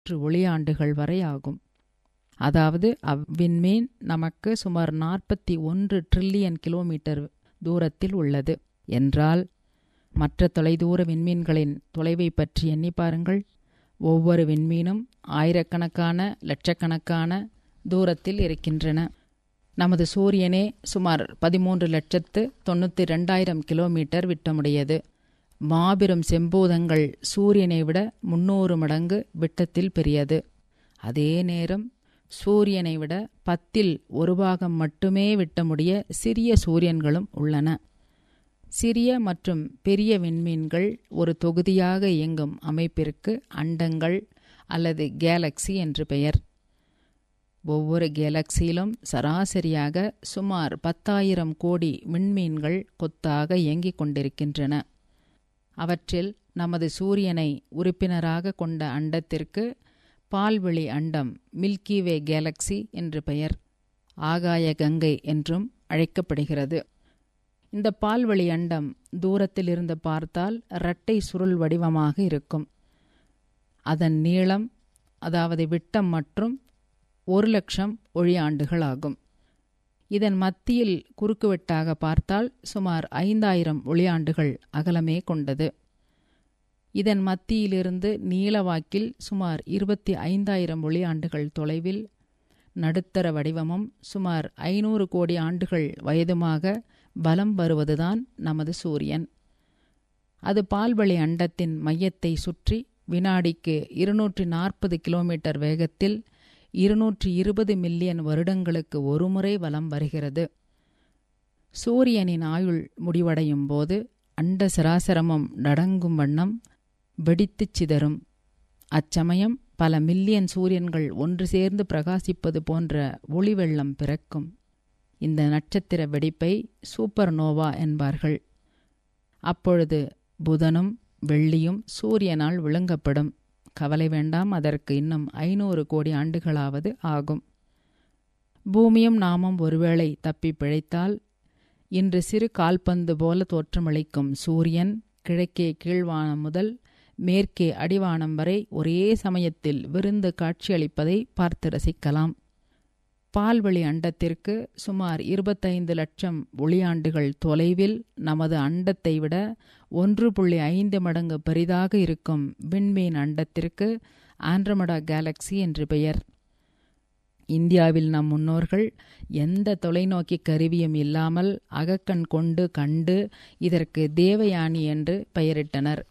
ஒளியாண்டுகள் வரை ஆகும். அதாவது அவ்விண்மீன் நமக்கு சுமார் 41 டிரில்லியன் கிலோமீட்டர் தூரத்தில் உள்ளது என்றால், மற்ற தொலைதூர விண்மீன்களின் தொலைவை பற்றி எண்ணி பாருங்கள். ஒவ்வொரு விண்மீனும் ஆயிரக்கணக்கான லட்சக்கணக்கான தூரத்தில் இருக்கின்றன. நமது சூரியனே சுமார் 13,92,000 கிலோமீட்டர் விட்டமுடையது. மாபெரும் செம்பூதங்கள் சூரியனை விட 300 மடங்கு விட்டத்தில் பெரியது. அதே நேரம் சூரியனை விட 10ல் 1 பாகம் மட்டுமே விட்டமுடைய சிறிய சூரியன்களும் உள்ளன. சிறிய மற்றும் பெரிய விண்மீன்கள் ஒரு தொகுதியாக இயங்கும் அமைப்பிற்கு அண்டங்கள் அல்லது கேலக்சி என்று பெயர். ஒவ்வொரு கேலக்சியிலும் சராசரியாக சுமார் 10,000 கோடி விண்மீன்கள் கொத்தாக இயங்கிக் கொண்டிருக்கின்றன. அவற்றில் நமது சூரியனை உறுப்பினராக கொண்ட அண்டத்திற்கு பால்வெளி அண்டம் மில்கிவே கேலக்சி என்று பெயர். ஆகாய கங்கை என்றும் அழைக்கப்படுகிறது. இந்த பால்வெளி அண்டம் தூரத்திலிருந்து பார்த்தால் இரட்டை சுருள் வடிவமாக இருக்கும். அதன் நீளம், அதாவது விட்டம் மற்றும் 1,00,000 ஒளியாண்டுகள் ஆகும். இதன் மத்தியில் குறுக்குவெட்டாக பார்த்தால் சுமார் 5,000 ஒளியாண்டுகள் அகலமே கொண்டது. இதன் மத்தியிலிருந்து நீளவாக்கில் சுமார் 25,000 ஒளியாண்டுகள் தொலைவில் நடுத்தர வடிவமும் சுமார் 500 கோடி ஆண்டுகள் வயதுமாக வலம் வருவதுதான் நமது சூரியன். அது பால்வெளி அண்டத்தின் மையத்தை சுற்றி வினாடிக்கு 240 கிலோமீட்டர் வேகத்தில் 220 மில்லியன் வருடங்களுக்கு ஒருமுறை வலம் வருகிறது. சூரியனின் ஆயுள் முடிவடையும் போது அண்ட சராசரமும் நடங்கும் வண்ணம் வெடித்துச் சிதறும். அச்சமயம் பல மில்லியன் சூரியன்கள் ஒன்று சேர்ந்து பிரகாசிப்பது போன்ற ஒளி வெள்ளம் பிறக்கும். இந்த நட்சத்திர வெடிப்பை சூப்பர் நோவா என்பார்கள். அப்பொழுது புதனும் வெள்ளியும் சூரியனால் விழுங்கப்படும். கவலை வேண்டாம், அதற்கு இன்னும் 500 கோடி ஆண்டுகளாவது ஆகும். பூமியும் நாமும் ஒருவேளை தப்பி பிழைத்தால் இன்று சிறு கால்பந்து போல தோற்றமளிக்கும் சூரியன் கிழக்கே கீழ்வானம் முதல் மேற்கே அடிவானம் வரை ஒரே சமயத்தில் விருந்து காட்சியளிப்பதை பார்த்து ரசிக்கலாம். பால்வெளி அண்டத்திற்கு சுமார் 25 லட்சம் ஒளியாண்டுகள் தொலைவில் நமது அண்டத்தை விட 1.5 மடங்கு பெரிதாக இருக்கும் விண்மீன் அண்டத்திற்கு ஆண்ட்ரோமெடா கேலக்சி என்று பெயர். இந்தியாவில் நம் முன்னோர்கள் எந்த தொலைநோக்கி கருவியும் இல்லாமல் அகக்கண் கொண்டு கண்டு இதற்கு தேவயானி என்று பெயரிட்டனர்.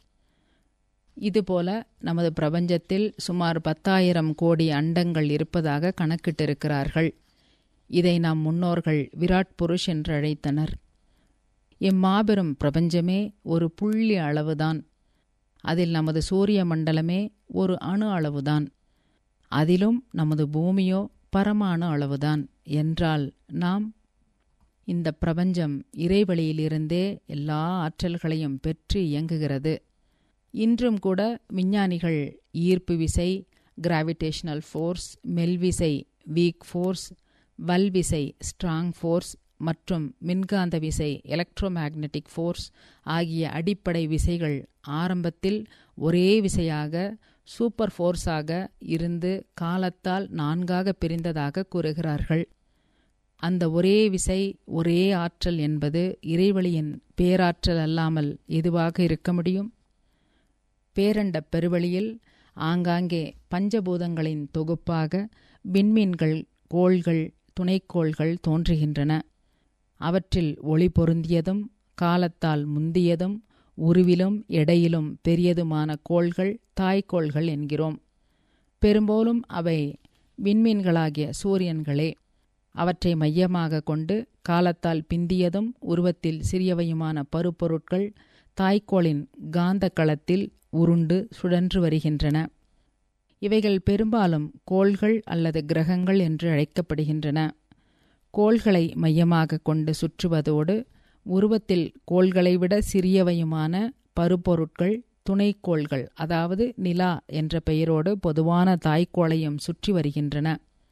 இதுபோல நமது பிரபஞ்சத்தில் சுமார் 10,000 கோடி அண்டங்கள் இருப்பதாக கணக்கிட்டிருக்கிறார்கள். இதை நம் முன்னோர்கள் விராட் புருஷ் என்று அழைத்தனர். இம்மாபெரும் பிரபஞ்சமே ஒரு புள்ளி அளவுதான். அதில் நமது சூரிய மண்டலமே ஒரு அணு அளவுதான். அதிலும் நமது பூமியோ பரமாணு அளவுதான். என்றால் நாம் இந்த பிரபஞ்சம் இறைவெளியிலிருந்தே எல்லா ஆற்றல்களையும் பெற்று இயங்குகிறது. இன்றும் கூட விஞ்ஞானிகள் ஈர்ப்பு விசை, gravitational force, மெல்விசை, week force, வல்விசை, strong force மற்றும் மின்காந்த விசை, எலக்ட்ரோமேக்னெட்டிக் ஃபோர்ஸ் ஆகிய அடிப்படை விசைகள் ஆரம்பத்தில் ஒரே விசையாக, சூப்பர் ஃபோர்ஸாக இருந்து காலத்தால் 4ஆக பிரிந்ததாக கூறுகிறார்கள். அந்த ஒரே விசை, ஒரே ஆற்றல் என்பது இறைவெளியின் பேராற்றல் அல்லாமல் எதுவாக இருக்க முடியும்? பேரண்ட பெருவெளியில் ஆங்காங்கே பஞ்சபூதங்களின் தொகுப்பாக விண்மீன்கள், கோள்கள், துணைக்கோள்கள் தோன்றுகின்றன. அவற்றில் ஒளி பொருந்தியதும் காலத்தால் முந்தியதும் உருவிலும் எடையிலும் பெரியதுமான கோள்கள் தாய்க்கோள்கள் என்கிறோம். பெரும்பாலும் அவை விண்மீன்களாகிய சூரியன்களே. அவற்றை மையமாக கொண்டு காலத்தால் பிந்தியதும் உருவத்தில் சிறியவையுமான பருப்பொருட்கள் தாய்க்கோளின் காந்த களத்தில் உருண்டு சுழன்று வருகின்றன. இவைகள் பெரும்பாலும் கோள்கள் அல்லது கிரகங்கள் என்று அழைக்கப்படுகின்றன. கோள்களை மையமாக கொண்டு சுற்றுவதோடு உருவத்தில் கோள்களை விட சிறியவையுமான பருப்பொருட்கள் துணைக்கோள்கள், அதாவது நிலா என்ற பெயரோடு பொதுவான தாய்க்கோளையும் சுற்றி வருகின்றன.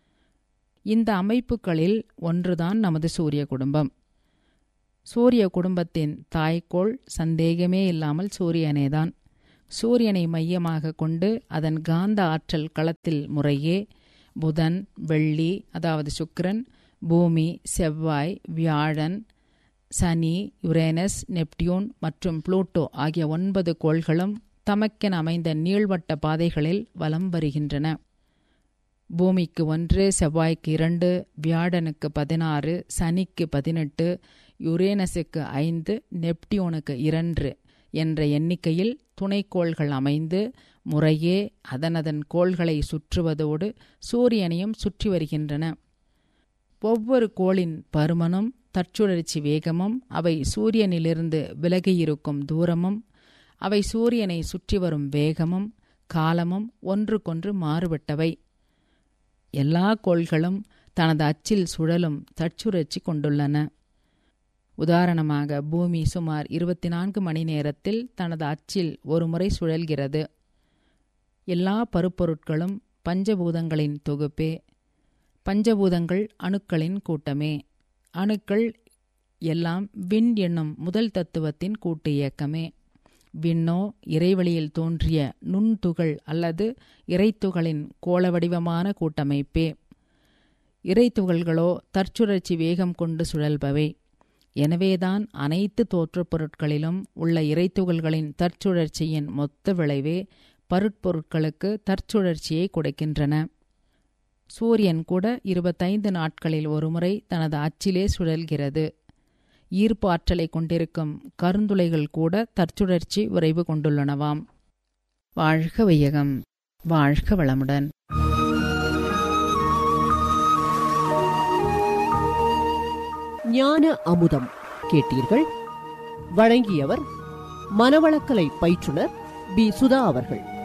இந்த அமைப்புகளில் ஒன்றுதான் நமது சூரிய குடும்பம். சூரிய குடும்பத்தின் தாய்க்கோள் சந்தேகமே இல்லாமல் சூரியனேதான். சூரியனை மையமாக கொண்டு அதன் காந்த ஆற்றல் களத்தில் முறையே புதன், வெள்ளி அதாவது சுக்கிரன், பூமி, செவ்வாய், வியாழன், சனி, யுரேனஸ், நெப்டியூன் மற்றும் புளூட்டோ ஆகிய 9 கோள்களும் தமக்கென அமைந்த நீள்வட்ட பாதைகளில் வலம் வருகின்றன. பூமிக்கு 1, செவ்வாய்க்கு 2, வியாழனுக்கு 16, சனிக்கு 18, யுரேனஸுக்கு 5, நெப்டியூனுக்கு 2 என்ற எண்ணிக்கையில் துணைக்கோள்கள் அமைந்து முறையே அதனதன் கோள்களை சுற்றுவதோடு சூரியனையும் சுற்றி வருகின்றன. ஒவ்வொரு கோளின் பருமனும் தற்சுழற்சி வேகமும் அவை சூரியனிலிருந்து விலகியிருக்கும் தூரமும் அவை சூரியனை சுற்றி வரும் வேகமும் காலமும் ஒன்றுக்கொன்று மாறுபட்டவை. எல்லா கோள்களும் தனது அச்சில் சுழலும் தற்சுழற்சி கொண்டுள்ளன. உதாரணமாக பூமி சுமார் 24 மணி நேரத்தில் தனது அச்சில் ஒரு முறை சுழல்கிறது. எல்லா பருப்பொருட்களும் பஞ்சபூதங்களின் தொகுப்பே. பஞ்சபூதங்கள் அணுக்களின் கூட்டமே. அணுக்கள் எல்லாம் விண் என்னும் முதல் தத்துவத்தின் கூட்டு இயக்கமே. விண்ணோ இறைவெளியில் தோன்றிய நுண்துகள் அல்லது இறைத்துகளின் கோள வடிவமான கூட்டமைப்பே. இறைத்துகள்களோ தற்சுழற்சி வேகம் கொண்டு சுழல்பவை. எனவேதான் அனைத்து தோற்றப் பொருட்களிலும் உள்ள இறைத்துகள்களின் தற்சுழற்சியின் மொத்த விளைவே பருட்பொருட்களுக்கு தற்சுழற்சியை கொடுக்கின்றன. சூரியன் கூட 25 நாட்களில் ஒருமுறை தனது அச்சிலே சுழல்கிறது. ஈர்ப்பு ஆற்றலை கொண்டிருக்கும் கருந்துளைகள் கூட தற்சுழற்சி விரைவு கொண்டுள்ளனவாம். வாழ்க வையகம், வாழ்க வளமுடன். ஞான அமுதம் கேட்டீர்கள். வழங்கியவர் மனவளக்கலை பயிற்றுனர் பி. சுதா அவர்கள்.